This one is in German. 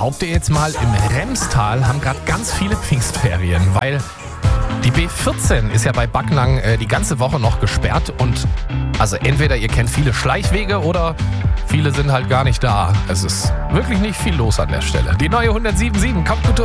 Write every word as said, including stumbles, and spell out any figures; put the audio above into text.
behaupte jetzt mal, im Remstal haben gerade ganz viele Pfingstferien, weil die B vierzehn ist ja bei Backnang äh, die ganze Woche noch gesperrt und also entweder ihr kennt viele Schleichwege oder viele sind halt gar nicht da. Es ist wirklich nicht viel los an der Stelle. Die neue hundertsieben Komma sieben kommt gut durch.